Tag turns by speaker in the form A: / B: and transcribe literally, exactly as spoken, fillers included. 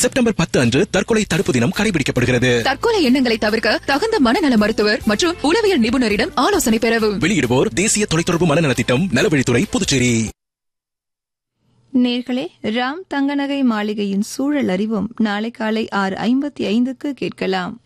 A: September பத்து அன்று தற்கொலை தடுப்பு தினம் கடைபிடிக்கப்படுகிறது.
B: தற்கொலை எண்ணங்களை தவிர்க்க தகுந்த மனநல மருத்துவர் மற்றும் உளவியல் நிபுணரிடம் ஆலோசனை பெறவும்.
A: வெளியிடுவோர் தேசிய தொலைத்தொடர்பு மனநல திட்டம், நலவழித்துறை, புதுச்சேரி.
C: நேர்களே, ராம் தங்கநகை மாளிகையின் சூழல் அறிவும் நாளை காலை ஆறு ஐம்பத்தி ஐந்துக்கு கேட்கலாம்.